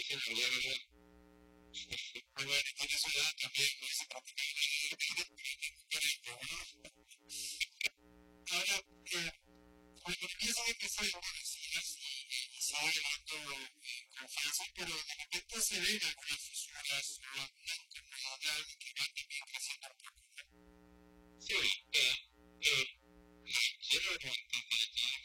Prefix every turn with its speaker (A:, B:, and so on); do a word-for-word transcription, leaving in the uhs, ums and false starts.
A: Sí, la verdad, muy bueno, y tiene su edad también, no dice prácticamente ahora, eh, la economía sigue creciendo, decías, y, y, y sigue ganando eh, confianza, pero de repente se ven algunas fisuras, no, no, no hablan,